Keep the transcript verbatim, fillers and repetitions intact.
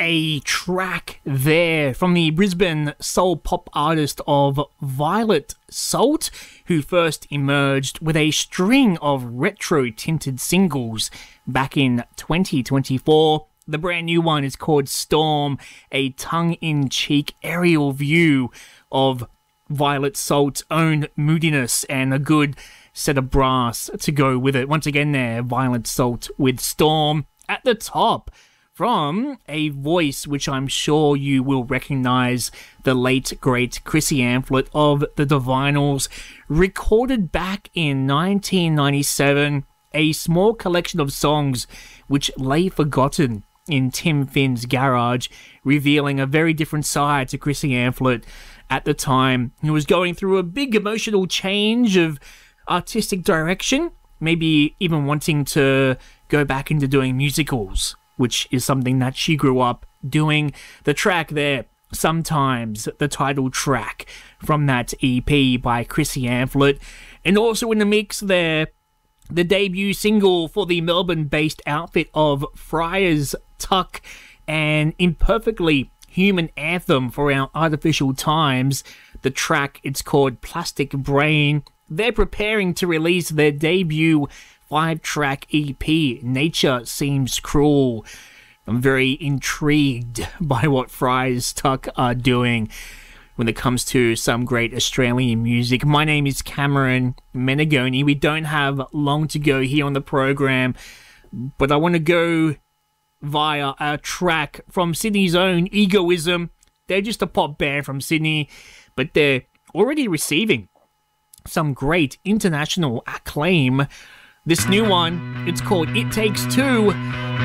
a track there from the Brisbane soul pop artist of Violet Salt, who first emerged with a string of retro-tinted singles back in twenty twenty-four. The brand new one is called Storm, a tongue-in-cheek aerial view of Violet Salt's own moodiness and a good set of brass to go with it. Once again there, Violet Salt with Storm. At the top, from a voice which I'm sure you will recognise, the late great Chrissy Amphlett of the Divinyls, recorded back in nineteen ninety-seven, a small collection of songs which lay forgotten in Tim Finn's garage, revealing a very different side to Chrissy Amphlett at the time, who was going through a big emotional change of artistic direction, maybe even wanting to go back into doing musicals, which is something that she grew up doing. The track there, Sometimes, the title track from that E P by Chrissy Amphlett. And also in the mix there, the debut single for the Melbourne-based outfit of Friars Tuck, an imperfectly human anthem for our artificial times. The track, it's called Plastic Brain. They're preparing to release their debut five-track E P, Nature Seems Cruel. I'm very intrigued by what Friars Tuck are doing when it comes to some great Australian music. My name is Cameron Menegoni. We don't have long to go here on the program, but I want to go via a track from Sydney's own Egoism. They're just a pop band from Sydney, but they're already receiving some great international acclaim. This new one, it's called It Takes Two.